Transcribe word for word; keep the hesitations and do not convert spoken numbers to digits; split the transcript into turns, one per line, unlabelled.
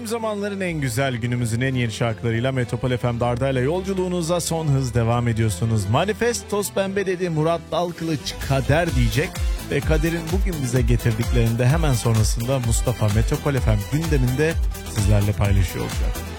zamanların en güzel, günümüzün en yeni şarkılarıyla Metropol F M'de Arda'yla yolculuğunuza son hız devam ediyorsunuz. Manifest toz pembe dedi, Murat Dalkılıç kader diyecek ve kaderin bugün bize getirdiklerinde hemen sonrasında Mustafa Metropol F M gündeminde sizlerle paylaşıyor olacak.